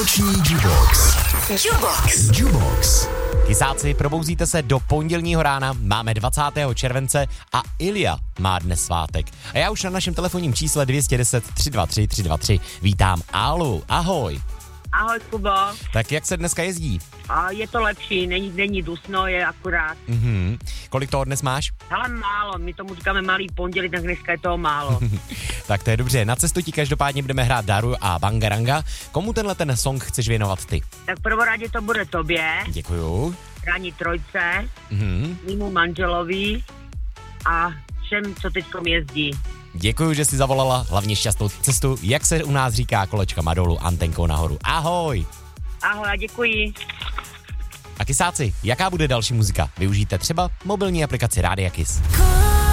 Noční Jubox. Jubox. Kysáci, probouzíte se do pondělního rána, máme 20. července a Ilja má dnes svátek. A já už na našem telefonním čísle 210 323 323 vítám Alu. Ahoj. Ahoj, Kubo. Tak jak se dneska jezdí? Je to lepší, není dusno, je akurát. Kolik toho dnes máš? Ale málo, my tomu říkáme malý pondělí, tak dneska je toho málo. Tak to je dobře, na cestu ti každopádně budeme hrát Daru a Bangaranga. Komu tenhle ten song chceš věnovat ty? Tak prvoradě to bude tobě, Děkuju. Rani Trojce, mému manželovi a všem, co teďkom jezdí. Děkuju, že jsi zavolala, hlavně šťastnou cestu, jak se u nás říká, kolečkama dolů, antenkou nahoru. Ahoj! Ahoj a děkuji. A kysáci, jaká bude další muzika? Využijte třeba mobilní aplikaci Rádia Kiss.